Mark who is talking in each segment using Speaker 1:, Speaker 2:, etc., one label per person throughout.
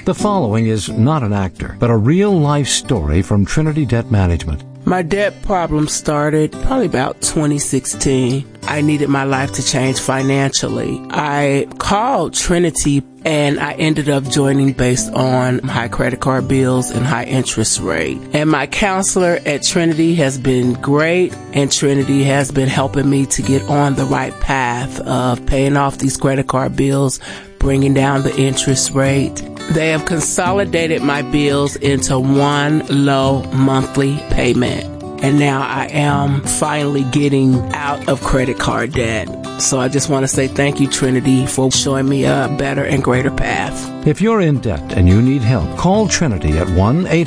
Speaker 1: The following is not an actor, but a real-life story from Trinity Debt Management.
Speaker 2: My debt problem started probably about 2016. I needed my life to change financially. I called Trinity and I ended up joining based on high credit card bills and high interest rate. And my counselor at Trinity has been great, and Trinity has been helping me to get on the right path of paying off these credit card bills, bringing down the interest rate. They have consolidated my bills into one low monthly payment. And now I am finally getting out of credit card debt. So I just want to say thank you, Trinity, for showing me a better and greater path.
Speaker 1: If you're in debt and you need help, call Trinity at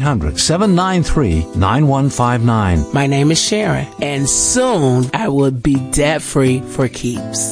Speaker 1: 1-800-793-9159.
Speaker 2: My name is Sharon, and soon I will be debt-free for keeps.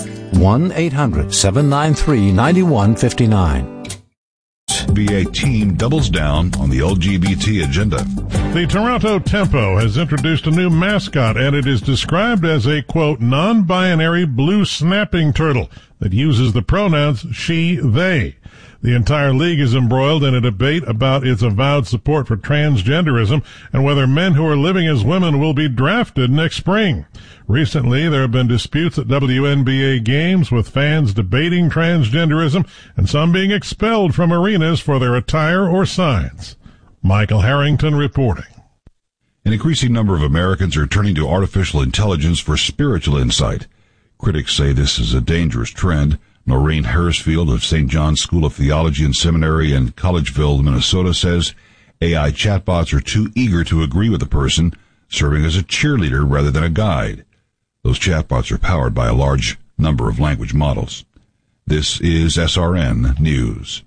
Speaker 1: 1-800-793-9159.
Speaker 3: BA team doubles down on the LGBT agenda.
Speaker 4: The Toronto Tempo has introduced a new mascot, and it is described as a, quote, non-binary blue snapping turtle that uses the pronouns she, they. The entire league is embroiled in a debate about its avowed support for transgenderism and whether men who are living as women will be drafted next spring. Recently, there have been disputes at WNBA games with fans debating transgenderism and some being expelled from arenas for their attire or signs. Michael Harrington reporting.
Speaker 3: An increasing number of Americans are turning to artificial intelligence for spiritual insight. Critics say this is a dangerous trend. Noreen Harrisfield of St. John's School of Theology and Seminary in Collegeville, Minnesota, says AI chatbots are too eager to agree with the person, serving as a cheerleader rather than a guide. Those chatbots are powered by a large number of language models. This is SRN News.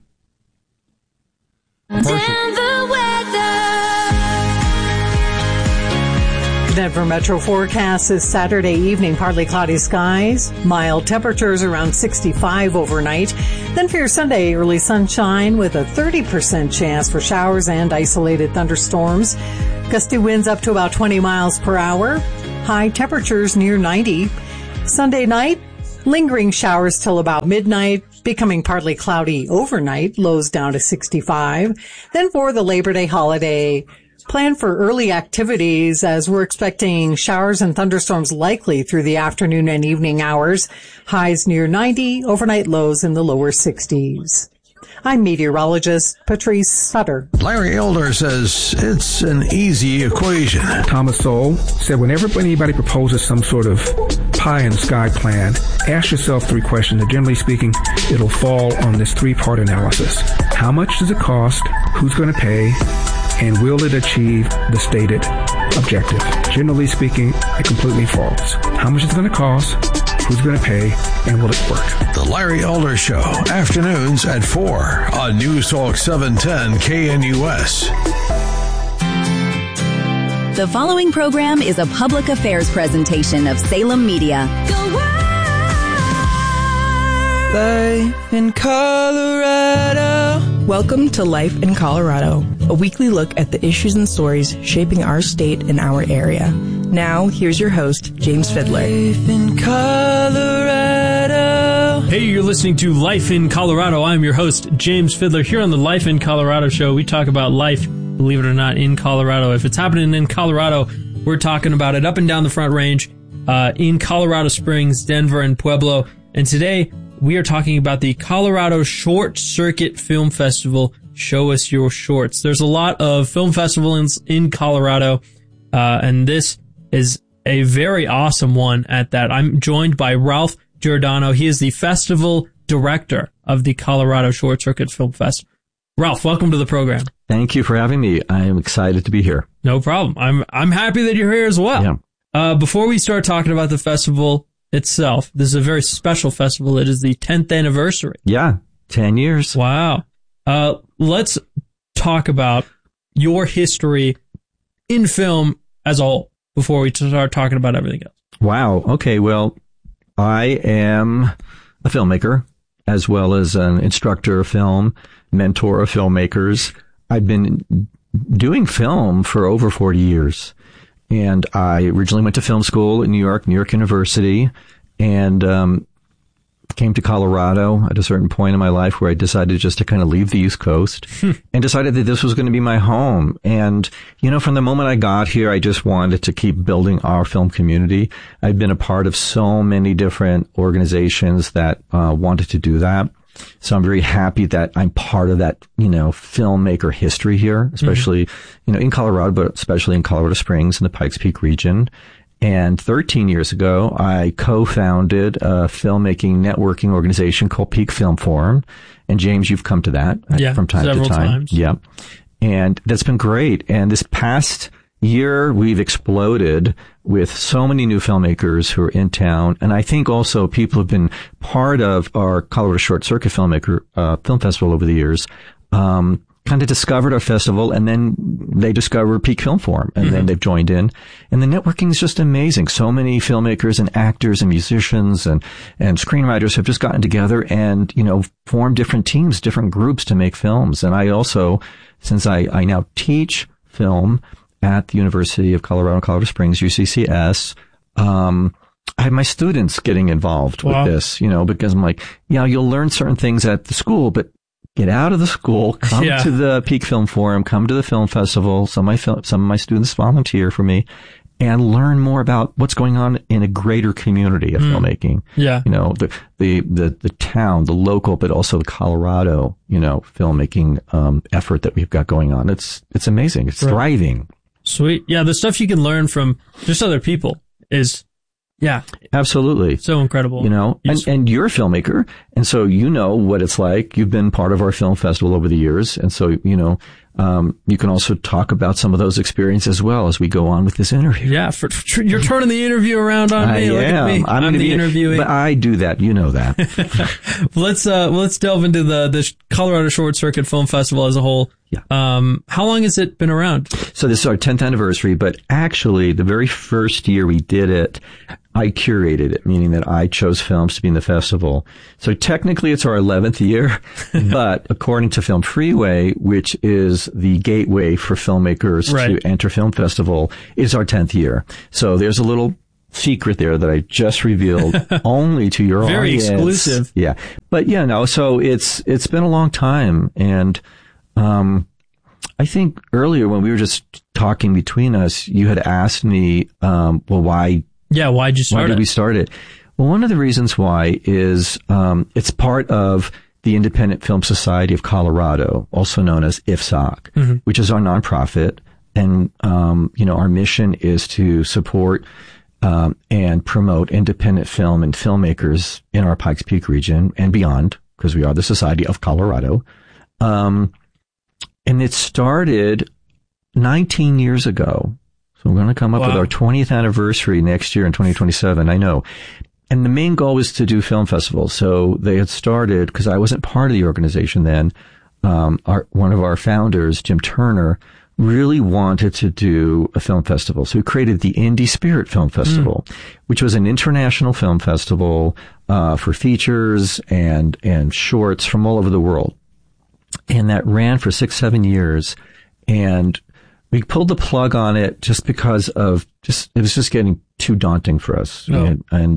Speaker 5: Denver Metro forecast is Saturday evening, partly cloudy skies, mild temperatures around 65 overnight. Then for your Sunday, early sunshine with a 30% chance for showers and isolated thunderstorms. Gusty winds up to about 20 miles per hour. High temperatures near 90. Sunday night, lingering showers till about midnight, becoming partly cloudy overnight, lows down to 65. Then for the Labor Day holiday, plan for early activities as we're expecting showers and thunderstorms likely through the afternoon and evening hours. Highs near 90, overnight lows in the lower 60s. I'm meteorologist Patrice Sutter.
Speaker 6: Larry Elder says it's an easy equation. Thomas Sowell said whenever anybody proposes some sort of pie in the sky plan, ask yourself three questions. And generally speaking, it'll fall on this three-part analysis. How much does it cost? Who's going to pay? And will it achieve the stated objective? Generally speaking, it completely falls. How much is it going to cost? Who's going to pay? And will it work? The Larry Elder Show, afternoons at 4 on News Talk 710 KNUS.
Speaker 7: The following program is a public affairs presentation of Salem Media.
Speaker 8: Life in Colorado. Welcome to Life in Colorado, a weekly look at the issues and stories shaping our state and our area. Now, here's your host, James Fiddler. Life in Colorado.
Speaker 9: Hey, you're listening to Life in Colorado. I'm your host, James Fiddler. Here on the Life in Colorado show, we talk about life, believe it or not, in Colorado. If it's happening in Colorado, we're talking about it up and down the Front Range, in Colorado Springs, Denver, and Pueblo. And today, we are talking about the Colorado Short Circuit Film Festival. Show us your shorts. There's a lot of film festivals in Colorado, and this is a very awesome one at that. I'm joined by Ralph Giordano. He is the festival director of the Colorado Short Circuit Film Festival. Ralph, welcome to the program.
Speaker 10: Thank you for having me. I am excited to be here.
Speaker 9: No problem. I'm happy that you're here as well. Yeah. Before we start talking about the festival itself, this is a very special festival. It is the 10th anniversary.
Speaker 10: Yeah, 10 years.
Speaker 9: Wow. Let's talk about your history in film as a whole before we start talking about everything else.
Speaker 10: Wow. Okay. Well, I am a filmmaker as well as an instructor of film, mentor of filmmakers. I've been doing film for over 40 years. And I originally went to film school at New York University. And came to Colorado at a certain point in my life where I decided just to kind of leave the East Coast and decided that this was going to be my home. And, from the moment I got here, I just wanted to keep building our film community. I've been a part of so many different organizations that wanted to do that. So I'm very happy that I'm part of that, filmmaker history here, especially, in Colorado, but especially in Colorado Springs in the Pikes Peak region. And 13 years ago, I co-founded a filmmaking networking organization called Peak Film Forum. And James, you've come to that from time to time.
Speaker 9: Times.
Speaker 10: Yeah. And that's been great. And this past year, we've exploded with so many new filmmakers who are in town. And I think also people have been part of our Colorado Short Circuit Filmmaker Film Festival over the years. Kind of discovered our festival, and then they discovered Peak Film Forum, and then they've joined in. And the networking is just amazing. So many filmmakers and actors and musicians and screenwriters have just gotten together and, formed different teams, different groups to make films. And I also, since I now teach film at the University of Colorado Springs, UCCS, I have my students getting involved with this, because I'm like, you'll learn certain things at the school, but get out of the school, come to the Peak Film Forum, come to the film festival. Some of my students volunteer for me and learn more about what's going on in a greater community of filmmaking. Yeah. The town, the local, but also the Colorado, filmmaking, effort that we've got going on. It's amazing. It's thriving.
Speaker 9: Sweet. Yeah. The stuff you can learn from just other people is,
Speaker 10: absolutely.
Speaker 9: So incredible.
Speaker 10: And you're a filmmaker. And so what it's like. You've been part of our film festival over the years. And so, you can also talk about some of those experiences as well as we go on with this interview.
Speaker 9: Yeah. You're turning the interview around on me. Look at me. I'm the interviewee.
Speaker 10: But I do that. You know that.
Speaker 9: Let's delve into the Colorado Short Circuit Film Festival as a whole. Yeah. How long has it been around?
Speaker 10: So this is our 10th anniversary, but actually the very first year we did it, I curated it, meaning that I chose films to be in the festival. So technically it's our 11th year, but according to Film Freeway, which is the gateway for filmmakers to enter film festival, is our 10th year. So there's a little secret there that I just revealed only to your
Speaker 9: Very
Speaker 10: audience.
Speaker 9: Very exclusive.
Speaker 10: Yeah. But so it's been a long time. And, I think earlier when we were just talking between us, you had asked me, why?
Speaker 9: Yeah, why'd you start it?
Speaker 10: Why did we start it? Well, one of the reasons why is, it's part of the Independent Film Society of Colorado, also known as IFSOC, which is our nonprofit. And, our mission is to support, and promote independent film and filmmakers in our Pikes Peak region and beyond, because we are the Society of Colorado. And it started 19 years ago. So we're going to come up with our 20th anniversary next year in 2027. I know. And the main goal was to do film festivals. So they had started, because I wasn't part of the organization then, one of our founders, Jim Turner, really wanted to do a film festival. So he created the Indie Spirit Film Festival, which was an international film festival for features and shorts from all over the world. And that ran for 6-7 years. And we pulled the plug on it just because of it was just getting too daunting for us.
Speaker 9: Oh.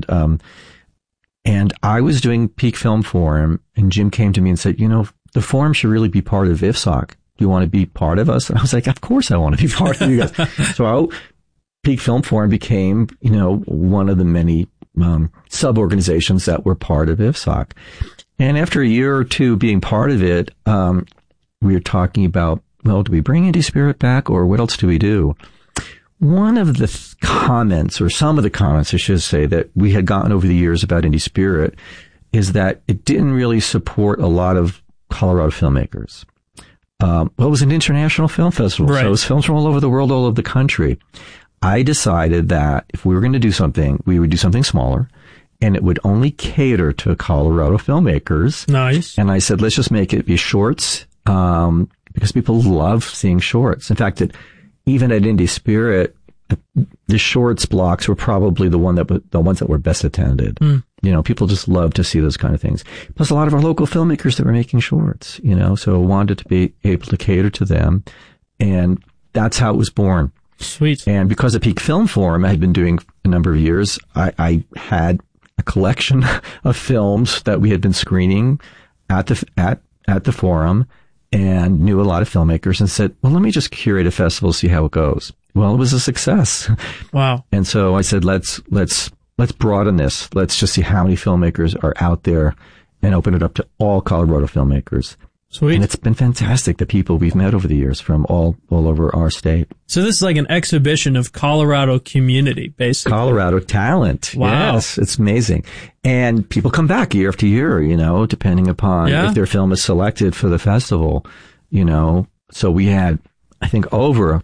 Speaker 10: And I was doing Peak Film Forum, and Jim came to me and said, the forum should really be part of IFSOC. Do you want to be part of us? And I was like, of course I want to be part of you guys. So Peak Film Forum became, one of the many sub-organizations that were part of IFSOC. And after a year or two being part of it, we were talking about, do we bring Indie Spirit back, or what else do we do? One of the comments, or some of the comments, I should say, that we had gotten over the years about Indie Spirit is that it didn't really support a lot of Colorado filmmakers. It was an international film festival, so it was films from all over the world, all over the country. I decided that if we were going to do something, we would do something smaller, and it would only cater to Colorado filmmakers.
Speaker 9: Nice.
Speaker 10: And I said, let's just make it be shorts, because people love seeing shorts. In fact, even at Indie Spirit, the shorts blocks were probably the ones that were best attended. People just love to see those kind of things. Plus a lot of our local filmmakers that were making shorts, so I wanted to be able to cater to them. And that's how it was born.
Speaker 9: Sweet.
Speaker 10: And because of Peak Film Forum I had been doing a number of years, I had a collection of films that we had been screening at the forum, and knew a lot of filmmakers, and said, well, let me just curate a festival, see how it goes. Well, it was a success.
Speaker 9: Wow.
Speaker 10: And so I said, let's broaden this. Let's just see how many filmmakers are out there and open it up to all Colorado filmmakers.
Speaker 9: Sweet.
Speaker 10: And it's been fantastic, the people we've met over the years from all over our state.
Speaker 9: So this is like an exhibition of Colorado community, basically.
Speaker 10: Colorado talent.
Speaker 9: Wow.
Speaker 10: Yes, it's amazing. And people come back year after year, depending upon if their film is selected for the festival, So we had, I think, over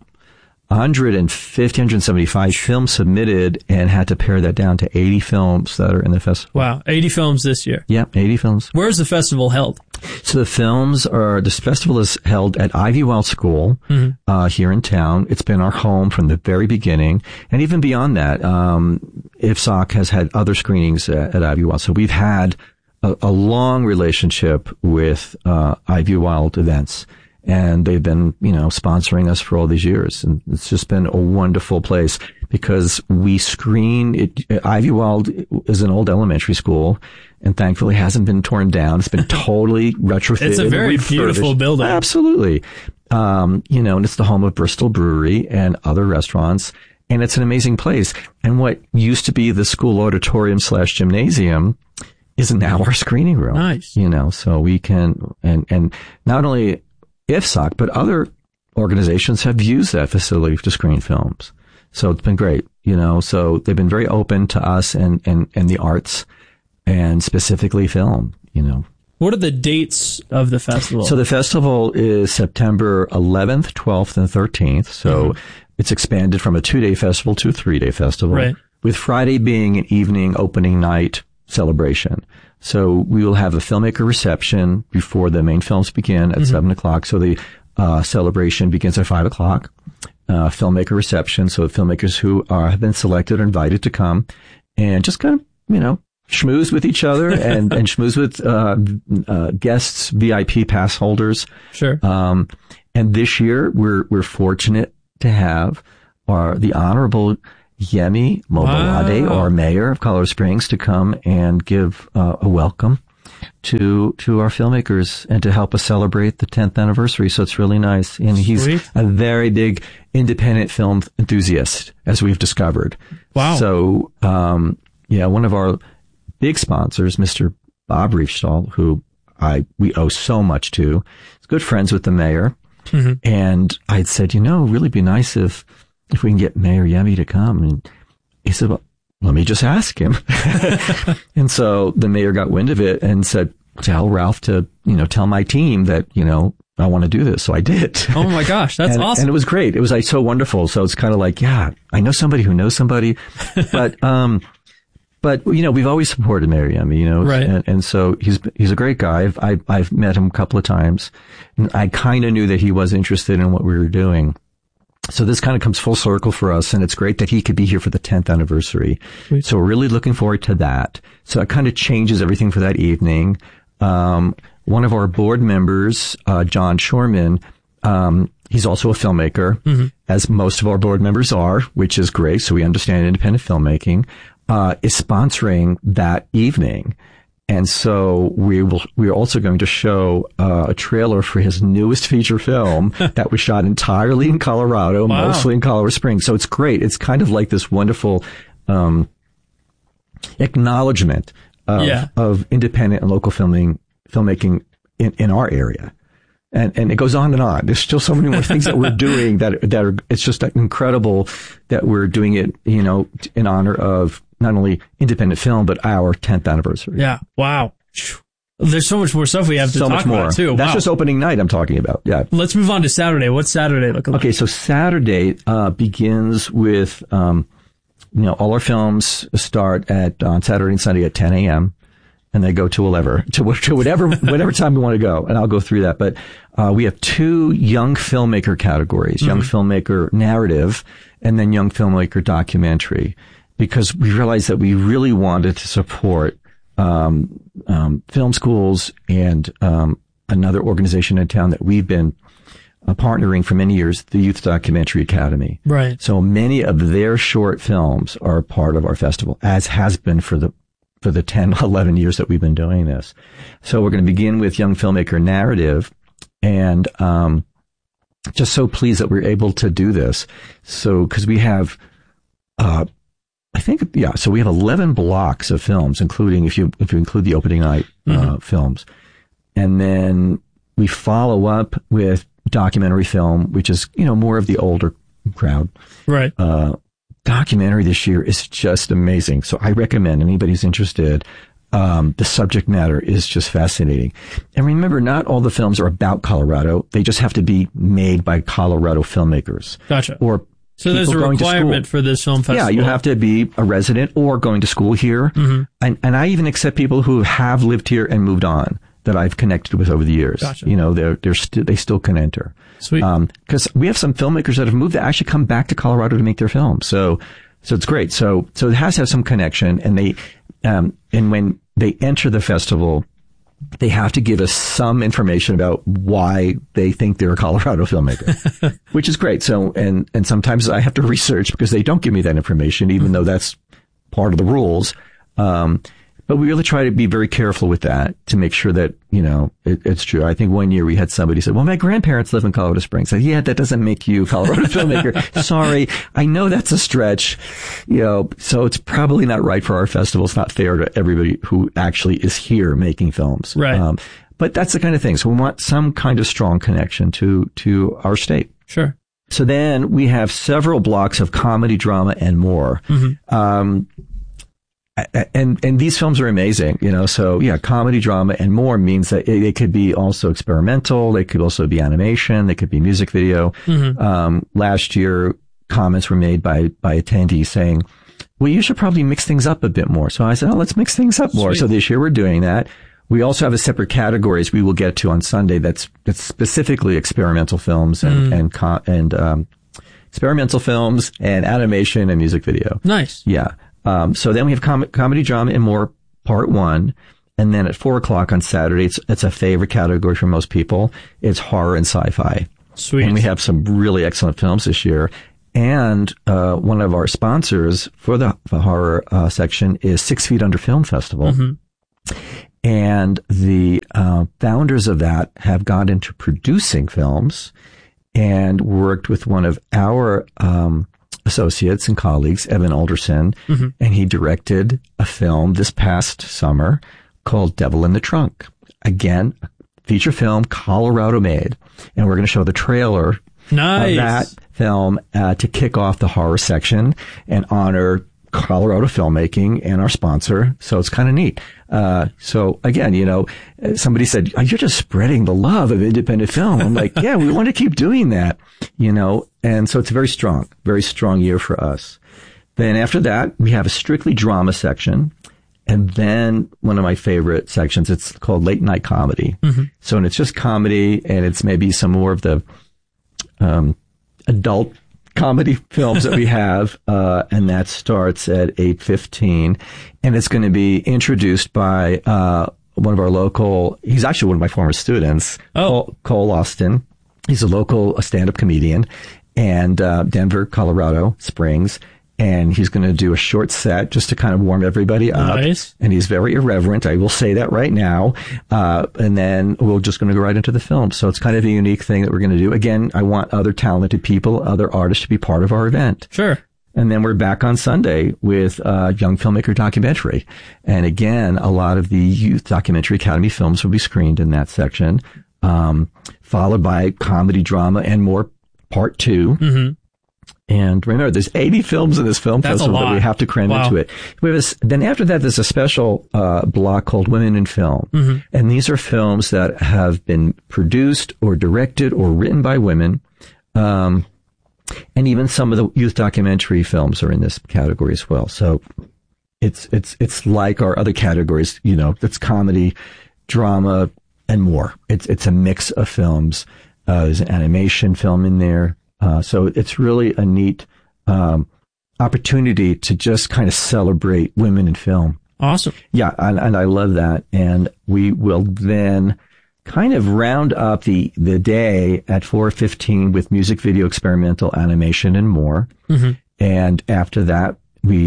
Speaker 10: 175 films submitted, and had to pare that down to 80 films that are in the festival.
Speaker 9: Wow, 80 films this year.
Speaker 10: Yeah, 80 films.
Speaker 9: Where's the festival held?
Speaker 10: So this festival is held at Ivy Wild School, here in town. It's been our home from the very beginning. And even beyond that, IFSOC has had other screenings at Ivy Wild. So we've had a long relationship with Ivy Wild events. And they've been, sponsoring us for all these years. And it's just been a wonderful place because we screen it. Ivy Wild is an old elementary school, and thankfully hasn't been torn down. It's been totally retrofitted.
Speaker 9: It's a very beautiful building.
Speaker 10: Absolutely. And it's the home of Bristol Brewery and other restaurants. And it's an amazing place. And what used to be the school auditorium / gymnasium is now our screening room.
Speaker 9: Nice.
Speaker 10: So we can, and not only IFSOC, but other organizations have used that facility to screen films. So it's been great, so they've been very open to us and the arts, and specifically film,
Speaker 9: What are the dates of the festival?
Speaker 10: So the festival is September 11th, 12th, and 13th. So it's expanded from a 2-day festival to a 3-day festival.
Speaker 9: Right.
Speaker 10: With Friday being an evening opening night celebration. So we will have a filmmaker reception before the main films begin at 7 o'clock. So the celebration begins at 5 o'clock. Filmmaker reception. So filmmakers who have been selected are invited to come and just kind of, schmooze with each other and schmooze with guests, VIP pass holders.
Speaker 9: Sure.
Speaker 10: And this year we're fortunate to have the Honorable Yemi Mobolade, our mayor of Colorado Springs, to come and give a welcome to our filmmakers and to help us celebrate the 10th anniversary. So it's really nice. And he's a very big independent film enthusiast, as we've discovered.
Speaker 9: Wow.
Speaker 10: So, one of our big sponsors, Mr. Bob Riefstahl, who we owe so much to, is good friends with the mayor. And I'd said, really be nice if we can get Mayor Yemi to come. And he said, well, let me just ask him. And so the mayor got wind of it and said, tell Ralph to, tell my team that, I want to do this. So I did.
Speaker 9: Oh my gosh. That's awesome.
Speaker 10: And it was great. It was like so wonderful. So it's kind of like, yeah, I know somebody who knows somebody, but we've always supported Mayor Yemi,
Speaker 9: right.
Speaker 10: And so he's a great guy. I've met him a couple of times, and I kind of knew that he was interested in what we were doing. So this kind of comes full circle for us, and it's great that he could be here for the 10th anniversary. Sweet. So we're really looking forward to that. So it kind of changes everything for that evening. One of our board members, John Shorman, he's also a filmmaker, as most of our board members are, which is great. So we understand independent filmmaking, is sponsoring that evening. And so we're also going to show a trailer for his newest feature film that was shot entirely in Colorado, mostly in Colorado Springs. So it's great. It's kind of like this wonderful acknowledgement of independent and local filmmaking in our area. And it goes on and on. There's still so many more things that we're doing that are, it's just incredible that we're doing it, in honor of not only independent film, but our 10th anniversary.
Speaker 9: Yeah. Wow. There's so much more stuff we have to talk about too.
Speaker 10: That's just opening night I'm talking about. Yeah.
Speaker 9: Let's move on to Saturday. What's Saturday looking like?
Speaker 10: Okay. So Saturday, begins with, all our films start on Saturday and Sunday at 10 a.m. and they go to whatever time we want to go. And I'll go through that. But, we have 2 young filmmaker categories, young filmmaker narrative and then young filmmaker documentary, because we realized that we really wanted to support, film schools and, another organization in town that we've been partnering for many years, the Youth Documentary Academy.
Speaker 9: Right.
Speaker 10: So many of their short films are part of our festival, as has been for the for the 10, 11 years that we've been doing this. So we're going to begin with Young Filmmaker Narrative, and just so pleased that we're able to do this. So, because we have, so we have 11 blocks of films, including if you include the opening night films, and then we follow up with documentary film, which is more of the older crowd.
Speaker 9: Right.
Speaker 10: Documentary this year is just amazing. So I recommend anybody who's interested. The subject matter is just fascinating. And remember, not all the films are about Colorado. They just have to be made by Colorado filmmakers.
Speaker 9: Gotcha.
Speaker 10: Or
Speaker 9: so there's a requirement for this film festival.
Speaker 10: Yeah, you have to be a resident or going to school here. Mm-hmm. And I even accept people who have lived here and moved on that I've connected with over the years.
Speaker 9: Gotcha.
Speaker 10: They still can enter.
Speaker 9: Sweet.
Speaker 10: Because we have some filmmakers that have moved that actually come back to Colorado to make their films. So it's great. So it has to have some connection, and and when they enter the festival, they have to give us some information about why they think they're a Colorado filmmaker, which is great. So, and sometimes I have to research because they don't give me that information, even though that's part of the rules. But we really try to be very careful with that to make sure that, it's true. I think one year we had somebody say, well, my grandparents live in Colorado Springs. I said, yeah, that doesn't make you a Colorado filmmaker. Sorry. I know that's a stretch, so it's probably not right for our festival. It's not fair to everybody who actually is here making films.
Speaker 9: Right.
Speaker 10: But that's the kind of thing. So we want some kind of strong connection to our state.
Speaker 9: Sure.
Speaker 10: So then we have several blocks of comedy, drama, and more. Mm-hmm. And these films are amazing, so yeah, comedy, drama, and more means that they could be also experimental. They could also be animation. They could be music video. Mm-hmm. Last year, comments were made by attendees saying, well, you should probably mix things up a bit more. So I said, let's mix things up more. Sweet. So this year we're doing that. We also have a separate categories we will get to on Sunday that's specifically experimental films and experimental films and animation and music video.
Speaker 9: Nice.
Speaker 10: Yeah. So then we have comedy, drama, and more, part 1. And then at 4:00 on Saturday, it's a favorite category for most people. It's horror and sci-fi.
Speaker 9: Sweet.
Speaker 10: And we have some really excellent films this year. And one of our sponsors for the horror section is 6 Feet Under Film Festival. Mm-hmm. And the founders of that have gone into producing films and worked with one of our associates and colleagues, Evan Alderson, mm-hmm. and he directed a film this past summer called Devil in the Trunk. Again, a feature film, Colorado made. And we're going to show the trailer of that film to kick off the horror section and honor Colorado filmmaking and our sponsor. So it's kind of neat. So again, somebody said, you're just spreading the love of independent film. I'm like, yeah, we want to keep doing that, and so it's a very strong year for us. Then after that, we have a strictly drama section. And then one of my favorite sections, it's called Late Night Comedy. Mm-hmm. So, and it's just comedy, and it's maybe some more of the, adult comedy films that we have, and that starts at 8:15, and it's going to be introduced by one of our local. He's actually one of my former students, Cole Austin. He's a local stand-up comedian, and Denver, Colorado Springs, and he's going to do a short set just to kind of warm everybody up.
Speaker 9: Nice.
Speaker 10: And he's very irreverent. I will say that right now. And then we're just going to go right into the film. So it's kind of a unique thing that we're going to do. Again, I want other talented people, other artists to be part of our event.
Speaker 9: Sure.
Speaker 10: And then we're back on Sunday with Young Filmmaker Documentary. And again, a lot of the Youth Documentary Academy films will be screened in that section, followed by comedy, drama, and more, part 2. Mm-hmm. And remember, there's 80 films in this film festival that we have to cram into it. Then after that, there's a special block called Women in Film. Mm-hmm. And these are films that have been produced or directed or written by women. And even some of the youth documentary films are in this category as well. So it's like our other categories, it's comedy, drama, and more. It's a mix of films. There's an animation film in there. So it's really a neat opportunity to just kind of celebrate women in film.
Speaker 9: Awesome.
Speaker 10: Yeah, and I love that. And we will then kind of round up the day at 4:15 with music video, experimental animation, and more. Mm-hmm. And after that, we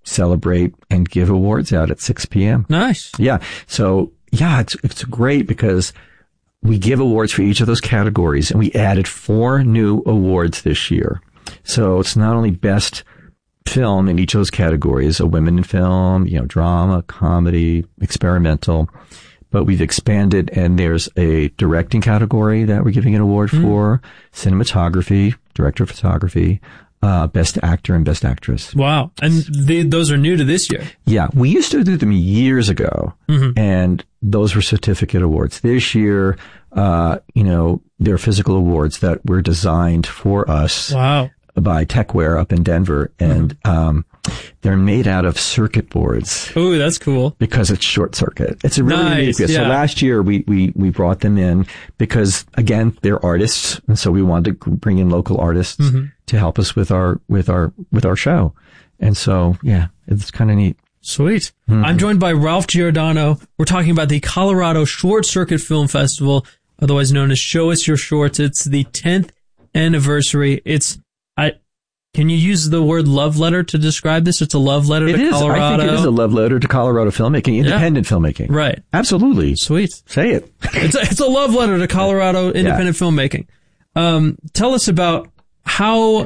Speaker 10: celebrate and give awards out at 6 p.m.
Speaker 9: Nice.
Speaker 10: Yeah. So yeah, it's great because we give awards for each of those categories, and we added 4 new awards this year. So it's not only best film in each of those categories, a women in film, drama, comedy, experimental, but we've expanded, and there's a directing category that we're giving an award for, cinematography, director of photography, best actor and best actress.
Speaker 9: Wow. And those are new to this year.
Speaker 10: Yeah. We used to do them years ago, and those were certificate awards. This year, they're physical awards that were designed for us.
Speaker 9: Wow.
Speaker 10: By Techware up in Denver, and they're made out of circuit boards.
Speaker 9: Oh, that's cool.
Speaker 10: Because it's short circuit. It's a really
Speaker 9: nice,
Speaker 10: unique.
Speaker 9: yeah.
Speaker 10: So last year we brought them in because, again, they're artists, and so we wanted to bring in local artists to help us with our show. And so yeah, it's kind of neat.
Speaker 9: Sweet. I'm joined by Ralph Giordano. We're talking about the Colorado Short Circuit Film Festival, otherwise known as Show Us Your Shorts. It's the 10th anniversary. Can you use the word love letter to describe this? It's a love letter to Colorado.
Speaker 10: I think it is a love letter to Colorado filmmaking, independent filmmaking.
Speaker 9: Right.
Speaker 10: Absolutely.
Speaker 9: Sweet.
Speaker 10: Say it.
Speaker 9: It's a love letter to Colorado independent filmmaking. Tell us about how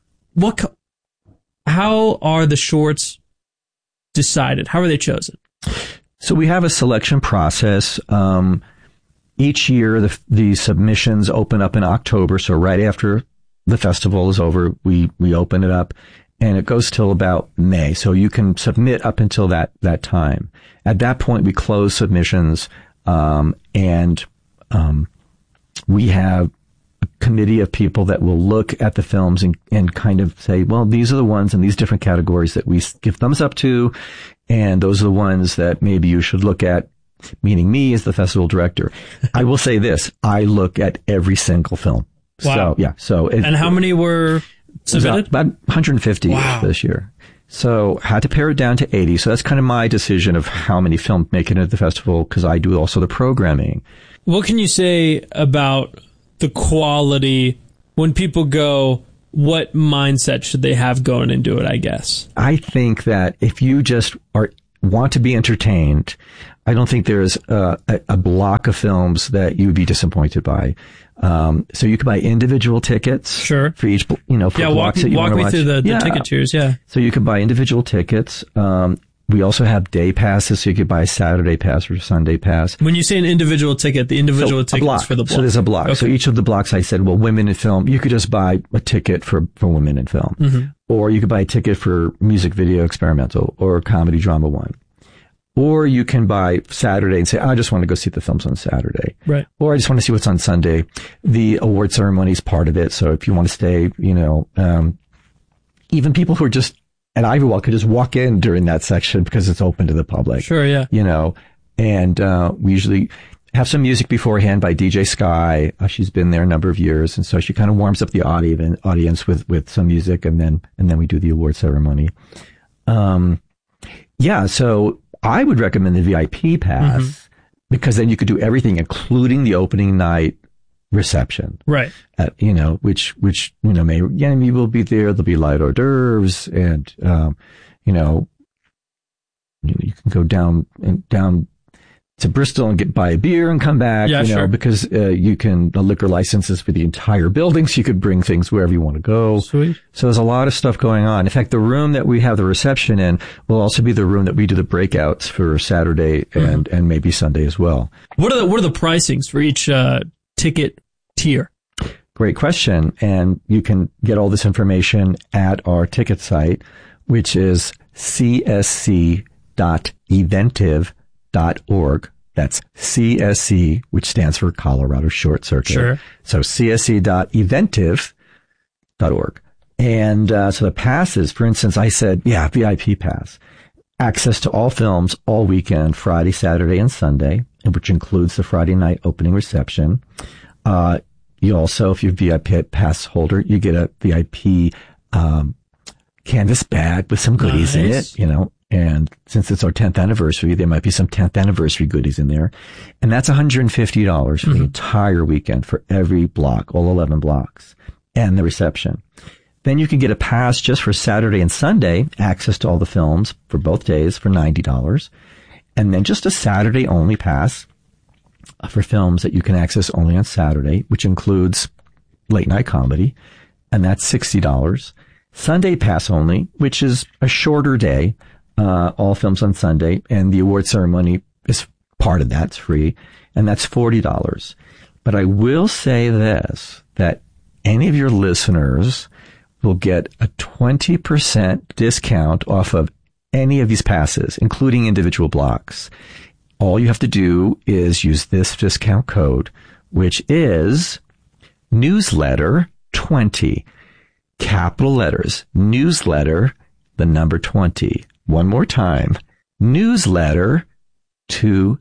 Speaker 9: are the shorts decided? How are they chosen?
Speaker 10: So we have a selection process. Each year, the submissions open up in October. So right after the festival is over, we open it up, and it goes till about May. So you can submit up until that time. At that point, we close submissions, and we have a committee of people that will look at the films and kind of say, well, these are the ones in these different categories that we give thumbs up to, and those are the ones that maybe you should look at, meaning me as the festival director. I will say this, I look at every single film.
Speaker 9: Wow.
Speaker 10: And
Speaker 9: how many were submitted?
Speaker 10: About 150 this year. So had to pare it down to 80. So that's kind of my decision of how many films make it into the festival, because I do also the programming.
Speaker 9: What can you say about the quality when people go, what mindset should they have going into it, I guess?
Speaker 10: I think that if you just want to be entertained, I don't think there's a block of films that you would be disappointed by. So you can buy individual tickets for each, for blocks that you want to watch.
Speaker 9: Walk me through the ticket tiers,
Speaker 10: So you can buy individual tickets. We also have day passes, so you could buy a Saturday pass or a Sunday pass.
Speaker 9: When you say an individual ticket, the individual ticket is for the block.
Speaker 10: So there's a block. Okay. So each of the blocks, I said, well, women in film, you could just buy a ticket for women in film. Or you could buy a ticket for music video experimental or comedy drama one. Or you can buy Saturday and say, I just want to go see the films on Saturday.
Speaker 9: Right.
Speaker 10: Or I just want to see what's on Sunday. The award ceremony is part of it. So if you want to stay, even people who are just at Ivy Walk could just walk in during that section because it's open to the public.
Speaker 9: Sure, yeah.
Speaker 10: And we usually have some music beforehand by DJ Sky. She's been there a number of years. And so she kind of warms up the audience with some music, and then we do the award ceremony. So I would recommend the VIP pass because then you could do everything, including the opening night reception.
Speaker 9: Right.
Speaker 10: Which maybe will be there. There'll be light hors d'oeuvres, and you can go down to Bristol and buy a beer and come back. Because you can the liquor licenses for the entire building, so you could bring things wherever you want to go.
Speaker 9: Sweet.
Speaker 10: So there's a lot of stuff going on. In fact, the room that we have the reception in will also be the room that we do the breakouts for Saturday and maybe Sunday as well.
Speaker 9: What are the pricings for each ticket tier?
Speaker 10: Great question. And you can get all this information at our ticket site, which is csc.eventive.org. That's CSC, which stands for Colorado Short Circuit.
Speaker 9: Sure.
Speaker 10: So csc.eventive.org. And so the passes, for instance, I said, VIP pass. Access to all films all weekend, Friday, Saturday, and Sunday, which includes the Friday night opening reception. You also, if you're a VIP pass holder, you get a VIP canvas bag with some goodies in it, And since it's our 10th anniversary, there might be some 10th anniversary goodies in there. And that's $150 for the entire weekend for every block, all 11 blocks, and the reception. Then you can get a pass just for Saturday and Sunday, access to all the films for both days for $90. And then just a Saturday only pass for films that you can access only on Saturday, which includes late night comedy, and that's $60. Sunday pass only, which is a shorter day, all films on Sunday, and the award ceremony is part of that. It's free, and that's $40. But I will say this, that any of your listeners will get a 20% discount off of any of these passes, including individual blocks. All you have to do is use this discount code, which is newsletter 20. Capital letters, newsletter, the number 20. One more time, newsletter 20.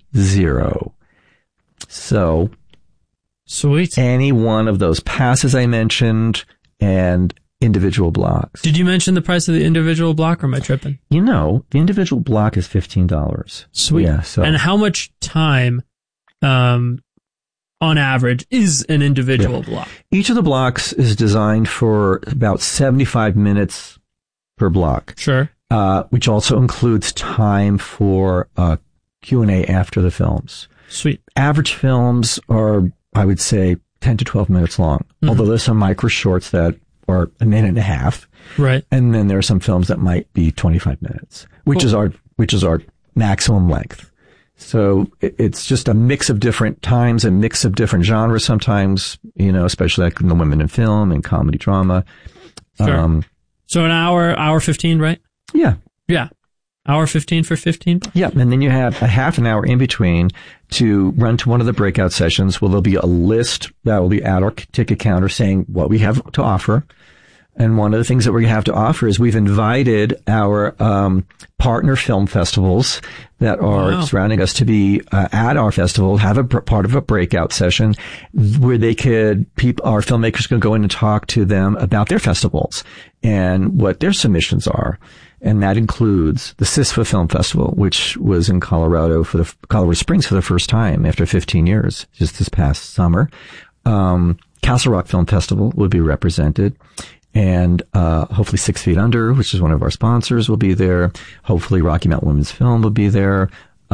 Speaker 10: So,
Speaker 9: sweet.
Speaker 10: Any one of those passes I mentioned and individual blocks.
Speaker 9: Did you mention the price of the individual block, or am I tripping?
Speaker 10: You know, the individual block is $15.
Speaker 9: Sweet.
Speaker 10: Yeah, so.
Speaker 9: And how much time, on average, is an individual block?
Speaker 10: Each of the blocks is designed for about 75 minutes per block.
Speaker 9: Sure.
Speaker 10: Which also includes time for Q&A after the films.
Speaker 9: Sweet.
Speaker 10: Average films are, I would say, 10 to 12 minutes long. Mm-hmm. Although there's some micro shorts that are a minute and a half.
Speaker 9: Right.
Speaker 10: And then there are some films that might be 25 minutes, which is our maximum length. So it's just a mix of different times, a mix of different genres sometimes, you know, especially like in the women in film and comedy drama.
Speaker 9: Sure. So an hour 15, right?
Speaker 10: Yeah.
Speaker 9: Yeah. Hour 15 for 15?
Speaker 10: Yeah. And then you have a half an hour in between to run to one of the breakout sessions where there'll be a list that will be at our ticket counter saying what we have to offer. And one of the things that we're going to have to offer is we've invited our partner film festivals that are surrounding us to be at our festival, have a part of a breakout session where our filmmakers can go in and talk to them about their festivals and what their submissions are. And that includes the CISFA Film Festival, which was in Colorado Springs for the first time after 15 years, just this past summer. Castle Rock Film Festival will be represented. And hopefully 6 Feet Under, which is one of our sponsors, will be there. Hopefully Rocky Mountain Women's Film will be there.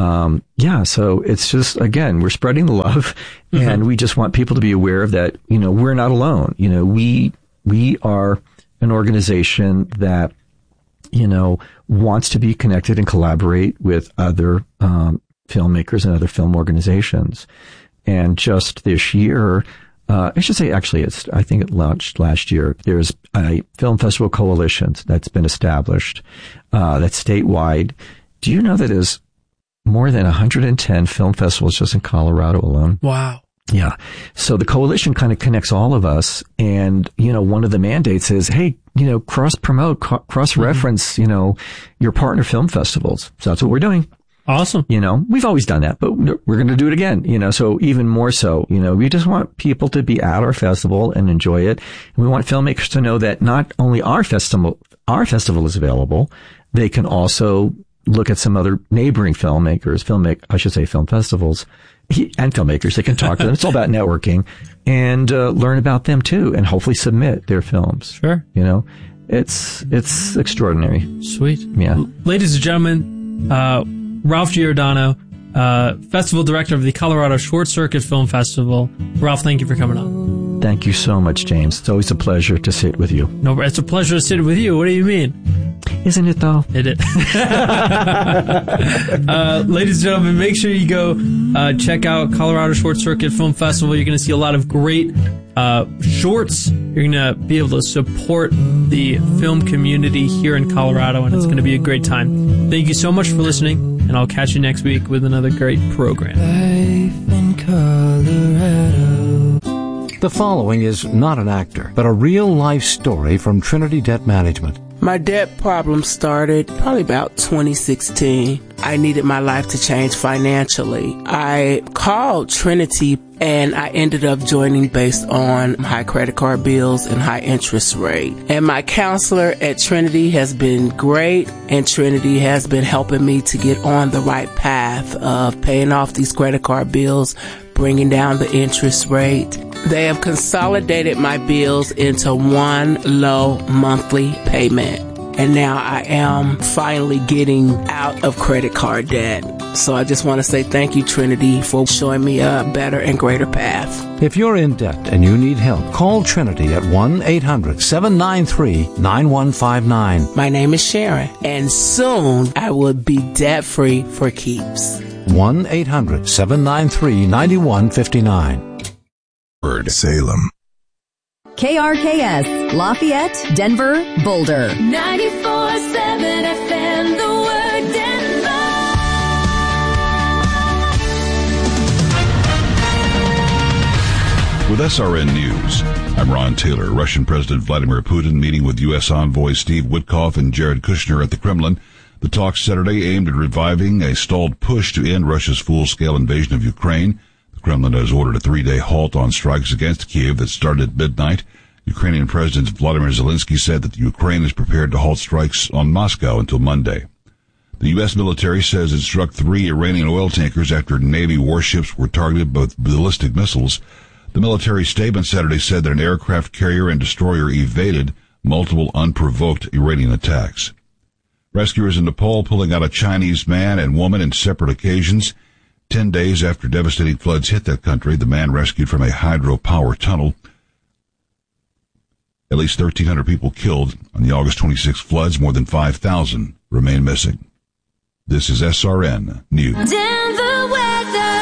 Speaker 10: So it's just, again, we're spreading the love, mm-hmm. and we just want people to be aware of that, you know, we're not alone. You know, we are an organization that, you know, wants to be connected and collaborate with other filmmakers and other film organizations. And just this year, I should say, actually, I think it launched last year. There's a film festival coalition that's been established, that's statewide. Do you know that there's more than 110 film festivals just in Colorado alone?
Speaker 9: Wow.
Speaker 10: Yeah. So the coalition kind of connects all of us. And, you know, one of the mandates is, hey, you know, cross-promote, cross-reference, mm-hmm. you know, your partner film festivals. So that's what we're doing.
Speaker 9: Awesome.
Speaker 10: You know, we've always done that, but we're going to do it again, you know, so even more so, you know, we just want people to be at our festival and enjoy it. And we want filmmakers to know that not only our festival is available, they can also look at some other neighboring film festivals and filmmakers. They can talk to them. It's all about networking and learn about them too, and hopefully submit their films.
Speaker 9: Sure.
Speaker 10: You know, it's extraordinary.
Speaker 9: Sweet.
Speaker 10: Yeah.
Speaker 9: Ladies and gentlemen, Ralph Giordano, Festival Director of the Colorado Short Circuit Film Festival. Ralph, thank you for coming on.
Speaker 10: Thank you so much, James. It's always a pleasure to sit with you.
Speaker 9: No, it's a pleasure to sit with you. What do you mean?
Speaker 10: Isn't it, though?
Speaker 9: It is. Ladies and gentlemen, make sure you go check out Colorado Short Circuit Film Festival. You're going to see a lot of great shorts. You're going to be able to support the film community here in Colorado, and it's going to be a great time. Thank you so much for listening, and I'll catch you next week with another great program.
Speaker 1: Life in Colorado. The following is not an actor, but a real-life story from Trinity Debt Management.
Speaker 2: My debt problem started probably about 2016. I needed my life to change financially. I called Trinity and I ended up joining based on high credit card bills and high interest rate. And my counselor at Trinity has been great, and Trinity has been helping me to get on the right path of paying off these credit card bills, bringing down the interest rate. They have consolidated my bills into one low monthly payment. And now I am finally getting out of credit card debt. So I just want to say thank you, Trinity, for showing me a better and greater path.
Speaker 1: If you're in debt and you need help, call Trinity at 1-800-793-9159.
Speaker 2: My name is Sharon, and soon I will be debt-free for keeps.
Speaker 1: 1-800-793-9159.
Speaker 11: Salem.
Speaker 7: KRKS, Lafayette, Denver, Boulder.
Speaker 12: 94.7 FM, the word Denver.
Speaker 3: With SRN News, I'm Ron Taylor. Russian President Vladimir Putin meeting with U.S. envoys Steve Witkoff and Jared Kushner at the Kremlin. The talks Saturday aimed at reviving a stalled push to end Russia's full-scale invasion of Ukraine. The Kremlin has ordered a 3-day halt on strikes against Kiev that started at midnight. Ukrainian President Vladimir Zelensky said that Ukraine is prepared to halt strikes on Moscow until Monday. The U.S. military says it struck 3 Iranian oil tankers after Navy warships were targeted with ballistic missiles. The military statement Saturday said that an aircraft carrier and destroyer evaded multiple unprovoked Iranian attacks. Rescuers in Nepal pulling out a Chinese man and woman in separate occasions. 10 days after devastating floods hit that country, the man rescued from a hydropower tunnel. At least 1,300 people killed on the August 26 floods. More than 5,000 remain missing. This is SRN News.
Speaker 12: Denver weather.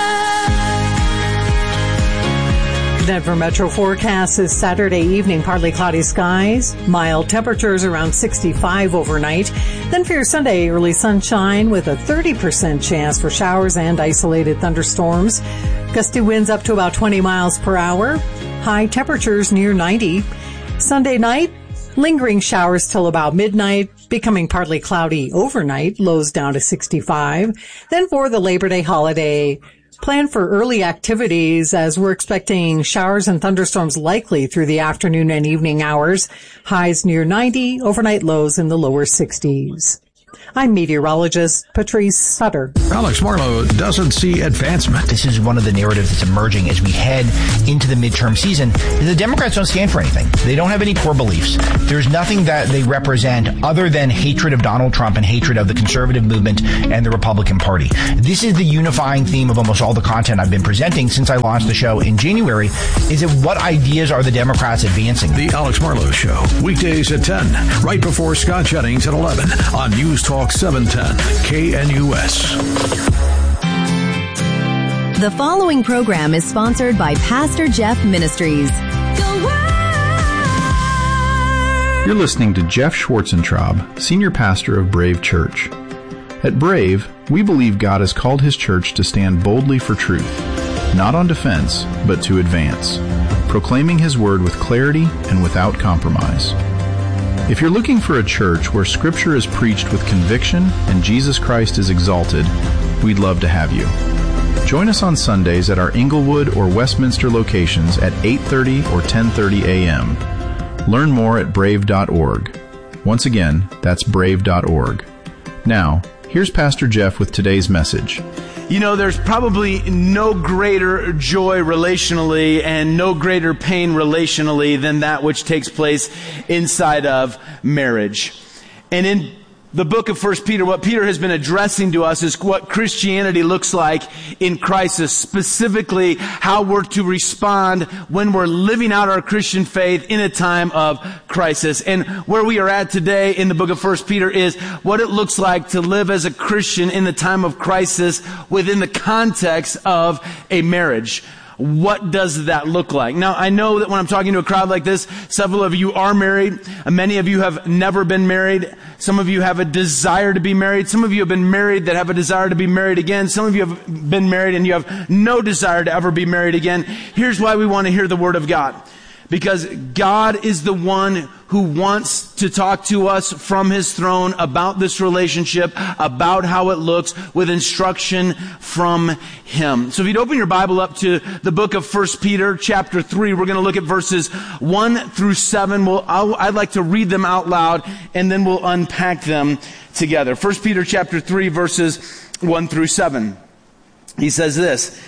Speaker 5: Denver Metro forecast is Saturday evening, partly cloudy skies, mild temperatures around 65 overnight. Then for your Sunday, early sunshine with a 30% chance for showers and isolated thunderstorms. Gusty winds up to about 20 miles per hour. High temperatures near 90. Sunday night, lingering showers till about midnight, becoming partly cloudy overnight, lows down to 65. Then for the Labor Day holiday, plan for early activities as we're expecting showers and thunderstorms likely through the afternoon and evening hours. Highs near 90, overnight lows in the lower 60s. I'm meteorologist Patrice Sutter.
Speaker 13: Alex Marlowe doesn't see advancement.
Speaker 14: This is one of the narratives that's emerging as we head into the midterm season. The Democrats don't stand for anything. They don't have any core beliefs. There's nothing that they represent other than hatred of Donald Trump and hatred of the conservative movement and the Republican Party. This is the unifying theme of almost all the content I've been presenting since I launched the show in January, is that what ideas are the Democrats advancing?
Speaker 13: The Alex Marlowe Show, weekdays at 10, right before Scott Jennings at 11 on News Talk 710 KNUS.
Speaker 7: The following program is sponsored by Pastor Jeff Ministries.
Speaker 15: You're listening to Jeff Schwarzentraub, Senior Pastor of Brave Church. At Brave, we believe God has called His church to stand boldly for truth, not on defense, but to advance, proclaiming His word with clarity and without compromise. If you're looking for a church where Scripture is preached with conviction and Jesus Christ is exalted, we'd love to have you. Join us on Sundays at our Inglewood or Westminster locations at 8:30 or 10:30 a.m. Learn more at brave.org. Once again, that's brave.org. Now, here's Pastor Jeff with today's message.
Speaker 16: You know, there's probably no greater joy relationally and no greater pain relationally than that which takes place inside of marriage. And in the book of 1 Peter, what Peter has been addressing to us is what Christianity looks like in crisis, specifically how we're to respond when we're living out our Christian faith in a time of crisis. And where we are at today in the book of 1 Peter is what it looks like to live as a Christian in the time of crisis within the context of a marriage. What does that look like? Now, I know that when I'm talking to a crowd like this, several of you are married. Many of you have never been married. Some of you have a desire to be married. Some of you have been married that have a desire to be married again. Some of you have been married and you have no desire to ever be married again. Here's why we want to hear the Word of God. Because God is the one who wants to talk to us from His throne about this relationship, about how it looks, with instruction from Him. So if you'd open your Bible up to the book of 1 Peter chapter 3, we're going to look at verses 1 through 7. I'd like to read them out loud, and then we'll unpack them together. 1 Peter chapter 3, verses 1 through 7. He says this: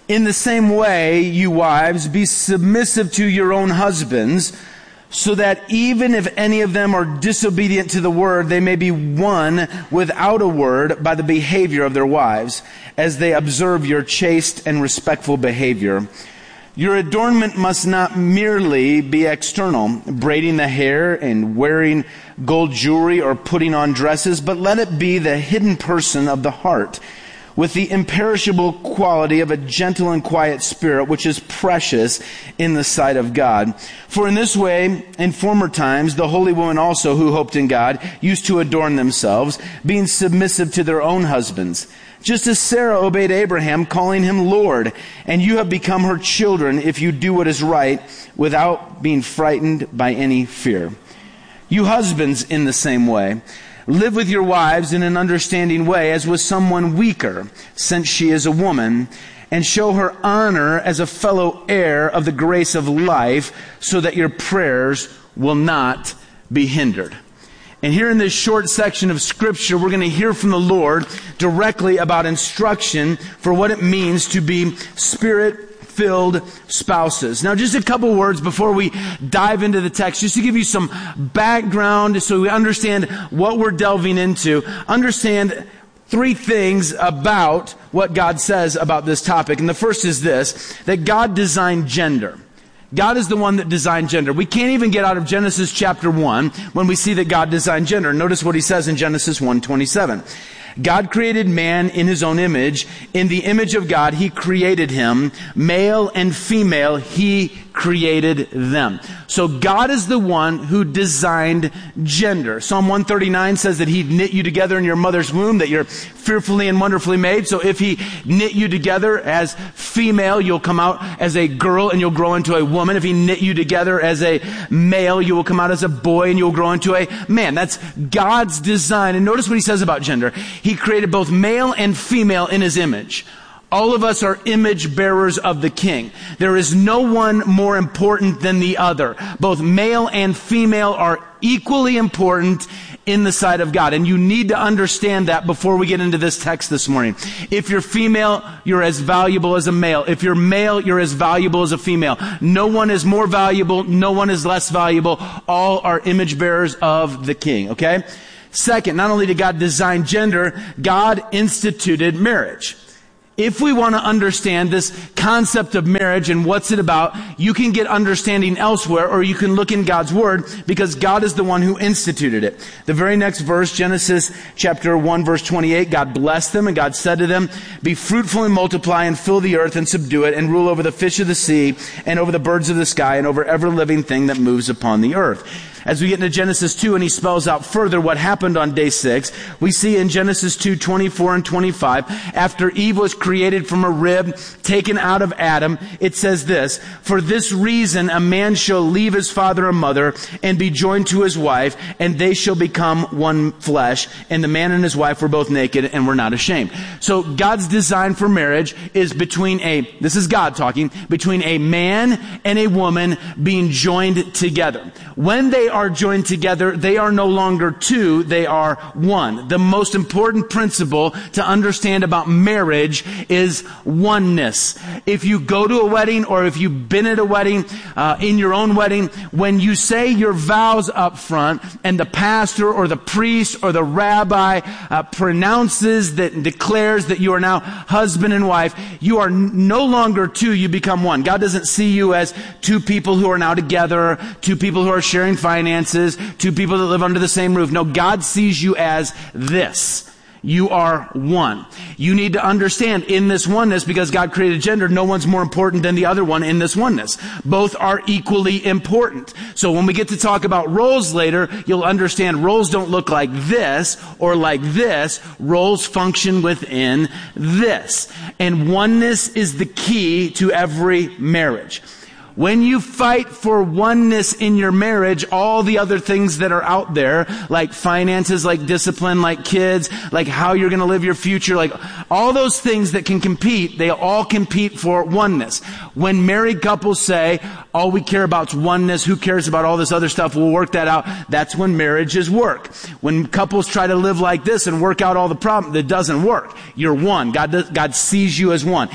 Speaker 16: In the same way, you wives, be submissive to your own husbands, so that even if any of them are disobedient to the word, they may be won without a word by the behavior of their wives, as they observe your chaste and respectful behavior. Your adornment must not merely be external, braiding the hair and wearing gold jewelry or putting on dresses, but let it be the hidden person of the heart, with the imperishable quality of a gentle and quiet spirit, which is precious in the sight of God. For in this way, in former times, the holy women also who hoped in God used to adorn themselves, being submissive to their own husbands. Just as Sarah obeyed Abraham, calling him Lord, and you have become her children if you do what is right, without being frightened by any fear. You husbands, in the same way, live with your wives in an understanding way, as with someone weaker, since she is a woman, and show her honor as a fellow heir of the grace of life, so that your prayers will not be hindered. And here in this short section of Scripture, we're going to hear from the Lord directly about instruction for what it means to be Spirit-filled spouses. Now, just a couple words before we dive into the text, just to give you some background so we understand what we're delving into. Understand three things about what God says about this topic. And the first is this, that God designed gender. God is the one that designed gender. We can't even get out of Genesis chapter 1 when we see that God designed gender. Notice what he says in Genesis 1:27. God created man in his own image. In the image of God, he created him. Male and female, he created them. So God is the one who designed gender. Psalm 139 says that he knit you together in your mother's womb, that you're fearfully and wonderfully made. So if he knit you together as female, you'll come out as a girl and you'll grow into a woman. If he knit you together as a male, you will come out as a boy and you'll grow into a man. That's God's design. And notice what he says about gender. He created both male and female in his image. All of us are image bearers of the King. There is no one more important than the other. Both male and female are equally important in the sight of God. And you need to understand that before we get into this text this morning. If you're female, you're as valuable as a male. If you're male, you're as valuable as a female. No one is more valuable. No one is less valuable. All are image bearers of the King. Okay? Second, not only did God design gender, God instituted marriage. If we want to understand this concept of marriage and what's it about, you can get understanding elsewhere, or you can look in God's Word, because God is the one who instituted it. The very next verse, Genesis chapter 1, verse 28, God blessed them, and God said to them, be fruitful and multiply and fill the earth and subdue it, and rule over the fish of the sea and over the birds of the sky and over every living thing that moves upon the earth. As we get into Genesis 2 and he spells out further what happened on day 6, we see in Genesis 2, 24 and 25, after Eve was created from a rib taken out of Adam, it says this, for this reason a man shall leave his father and mother and be joined to his wife, and they shall become one flesh. And the man and his wife were both naked and were not ashamed. So God's design for marriage is this is God talking, between a man and a woman being joined together. When they are joined together, they are no longer two, they are one. The most important principle to understand about marriage is oneness. If you go to a wedding, or if you've been at a wedding, in your own wedding, when you say your vows up front and the pastor or the priest or the rabbi pronounces that and declares that you are now husband and wife, you are no longer two, you become one. God doesn't see you as two people who are now together, two people who are sharing finances, two people that live under the same roof. No, God sees you as this. You are one. You need to understand in this oneness, because God created gender, no one's more important than the other one in this oneness. Both are equally important. So when we get to talk about roles later, you'll understand roles don't look like this or like this. Roles function within this. And oneness is the key to every marriage. When you fight for oneness in your marriage, all the other things that are out there, like finances, like discipline, like kids, like how you're going to live your future, like all those things that can compete, they all compete for oneness. When married couples say, all we care about is oneness, who cares about all this other stuff, we'll work that out, that's when marriages work. When couples try to live like this and work out all the problems, it doesn't work. You're one. God sees you as one.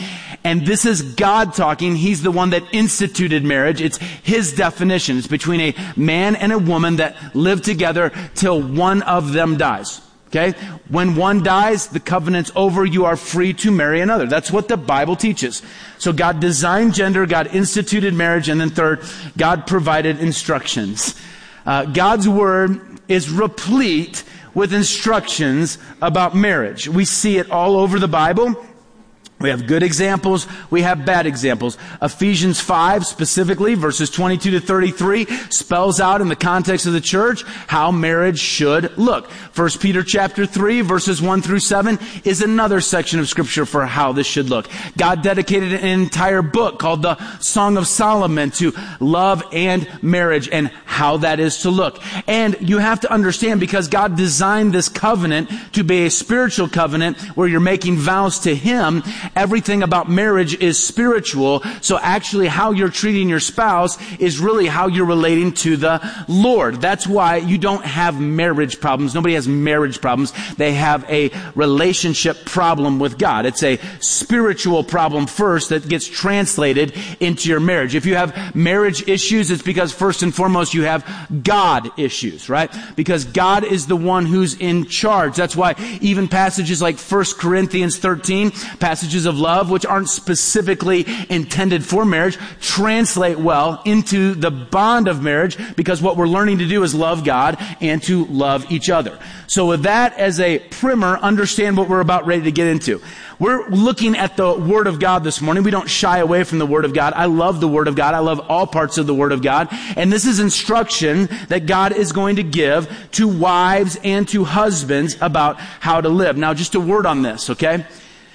Speaker 16: And this is God talking. He's the one that instituted marriage. It's His definition. It's between a man and a woman that live together till one of them dies. Okay? When one dies, the covenant's over. You are free to marry another. That's what the Bible teaches. So God designed gender, God instituted marriage, and then third, God provided instructions. God's word is replete with instructions about marriage. We see it all over the Bible. We have good examples. We have bad examples. Ephesians 5 specifically, verses 22 to 33, spells out in the context of the church how marriage should look. 1 Peter chapter 3, verses 1 through 7 is another section of scripture for how this should look. God dedicated an entire book called the Song of Solomon to love and marriage and how that is to look. And you have to understand, because God designed this covenant to be a spiritual covenant where you're making vows to Him, everything about marriage is spiritual. So actually how you're treating your spouse is really how you're relating to the Lord. That's why you don't have marriage problems. Nobody has marriage problems. They have a relationship problem with God. It's a spiritual problem first that gets translated into your marriage. If you have marriage issues, it's because first and foremost you have God issues, right? Because God is the one who's in charge. That's why even passages like 1 Corinthians 13, passages of love, which aren't specifically intended for marriage, translate well into the bond of marriage, because what we're learning to do is love God and to love each other. So with that as a primer, understand what we're about ready to get into. We're looking at the Word of God this morning. We don't shy away from the Word of God. I love the Word of God. I love all parts of the Word of God. And this is instruction that God is going to give to wives and to husbands about how to live. Now, just a word on this, okay?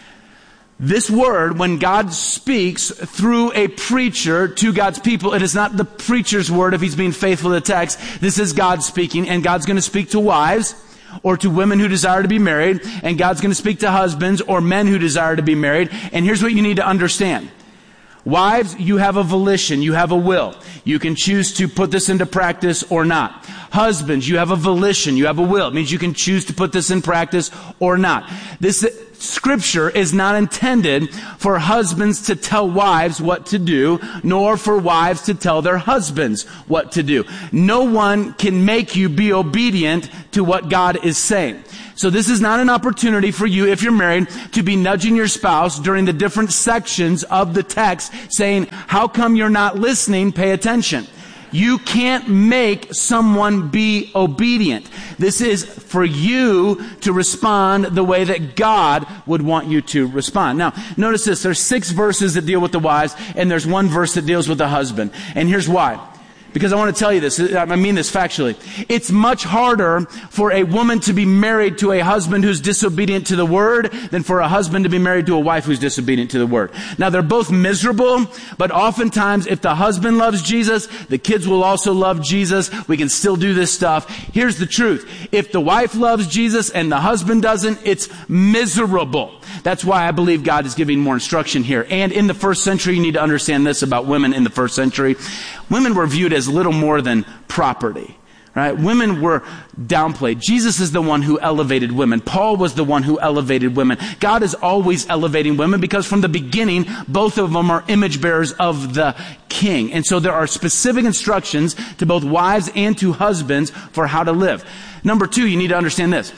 Speaker 16: This word, when God speaks through a preacher to God's people, it is not the preacher's word if he's being faithful to the text. This is God speaking, and God's going to speak to wives or to women who desire to be married, and God's going to speak to husbands or men who desire to be married. And here's what you need to understand. Wives, you have a volition, you have a will. You can choose to put this into practice or not. Husbands, you have a volition, you have a will. It means you can choose to put this in practice or not. This scripture is not intended for husbands to tell wives what to do, nor for wives to tell their husbands what to do. No one can make you be obedient to what God is saying. So this is not an opportunity for you, if you're married, to be nudging your spouse during the different sections of the text saying, how come you're not listening? Pay attention. You can't make someone be obedient. This is for you to respond the way that God would want you to respond. Now, notice this. There's 6 verses that deal with the wives, and there's 1 verse that deals with the husband. And here's why. Because I want to tell you this. I mean this factually. It's much harder for a woman to be married to a husband who's disobedient to the word than for a husband to be married to a wife who's disobedient to the word. Now, they're both miserable, but oftentimes if the husband loves Jesus, the kids will also love Jesus. We can still do this stuff. Here's the truth. If the wife loves Jesus and the husband doesn't, it's miserable. That's why I believe God is giving more instruction here. And in the first century, you need to understand this about women in the first century. Women were viewed as little more than property, right? Women were downplayed. Jesus is the one who elevated women. Paul was the one who elevated women. God is always elevating women because from the beginning, both of them are image bearers of the King. And so there are specific instructions to both wives and to husbands for how to live. Number 2, you need to understand this.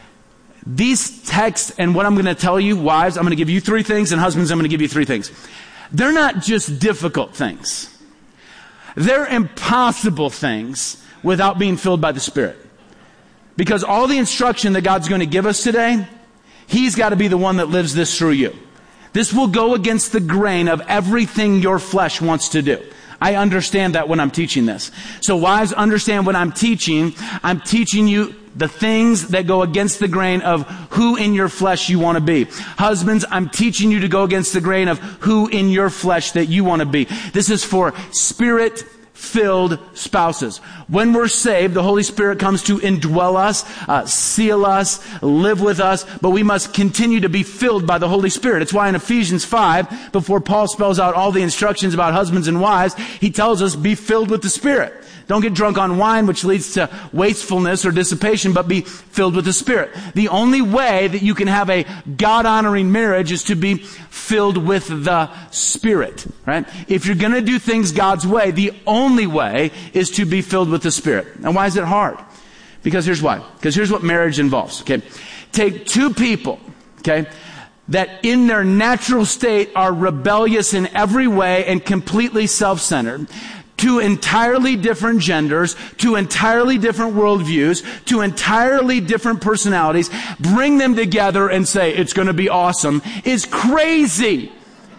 Speaker 16: These texts and what I'm going to tell you, wives, I'm going to give you 3 things, and husbands, I'm going to give you 3 things. They're not just difficult things. They're impossible things without being filled by the Spirit. Because all the instruction that God's going to give us today, He's got to be the one that lives this through you. This will go against the grain of everything your flesh wants to do. I understand that when I'm teaching this. So wives, understand when I'm teaching you the things that go against the grain of who in your flesh you want to be. Husbands, I'm teaching you to go against the grain of who in your flesh that you want to be. This is for spirit filled spouses. When we're saved, the Holy Spirit comes to indwell us, seal us, live with us, but we must continue to be filled by the Holy Spirit. It's why in Ephesians 5, before Paul spells out all the instructions about husbands and wives, he tells us, be filled with the Spirit. Don't get drunk on wine, which leads to wastefulness or dissipation, but be filled with the Spirit. The only way that you can have a God-honoring marriage is to be filled with the Spirit, right? If you're going to do things God's way, the only way is to be filled with the Spirit. And why is it hard? Because here's why. Because here's what marriage involves, okay? Take two people, okay, that in their natural state are rebellious in every way and completely self-centered. Two entirely different genders, two entirely different worldviews, two entirely different personalities, bring them together and say, it's going to be awesome, is crazy.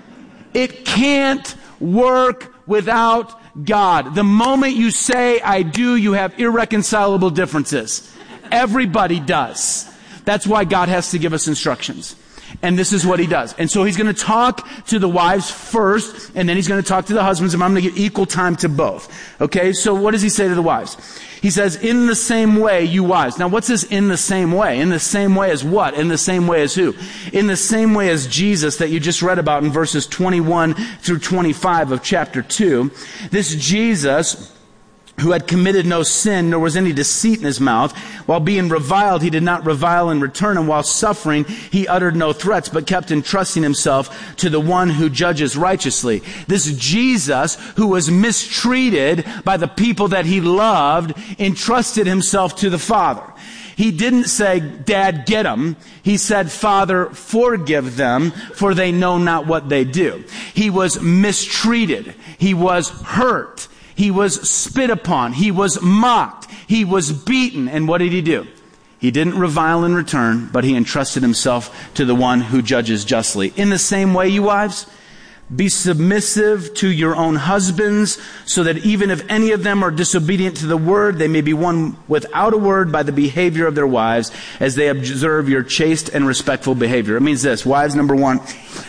Speaker 16: It can't work without God. The moment you say, I do, you have irreconcilable differences. Everybody does. That's why God has to give us instructions. And this is what he does. And so he's going to talk to the wives first, and then he's going to talk to the husbands, and I'm going to give equal time to both. Okay, so what does he say to the wives? He says, in the same way, you wives. Now, what's this in the same way? In the same way as what? In the same way as who? In the same way as Jesus that you just read about in verses 21 through 25 of chapter 2. This Jesus, who had committed no sin, nor was any deceit in his mouth. While being reviled, he did not revile in return, and while suffering, he uttered no threats, but kept entrusting himself to the one who judges righteously. This Jesus, who was mistreated by the people that he loved, entrusted himself to the Father. He didn't say, Dad, get them. He said, Father, forgive them, for they know not what they do. He was mistreated. He was hurt. He was spit upon. He was mocked. He was beaten. And what did he do? He didn't revile in return, but he entrusted himself to the one who judges justly. In the same way, you wives, be submissive to your own husbands, so that even if any of them are disobedient to the word, they may be won without a word by the behavior of their wives, as they observe your chaste and respectful behavior. It means this. Wives, number one,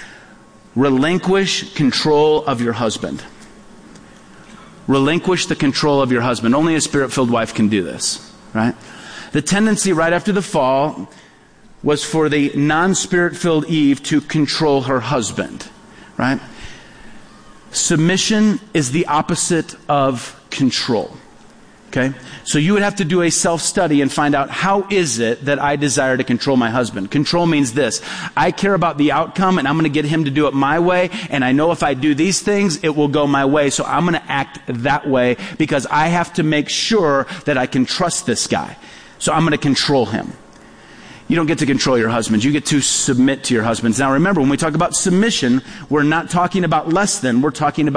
Speaker 16: relinquish control of your husband. Relinquish the control of your husband. Only a Spirit-filled wife can do this, right? The tendency right after the fall was for the non-Spirit-filled Eve to control her husband, right? Submission is the opposite of control, okay? So you would have to do a self-study and find out, how is it that I desire to control my husband? Control means this. I care about the outcome, and I'm going to get him to do it my way, and I know if I do these things, it will go my way, so I'm going to act that way because I have to make sure that I can trust this guy. So I'm going to control him. You don't get to control your husbands. You get to submit to your husbands. Now remember, when we talk about submission, we're not talking about less than. We're talking about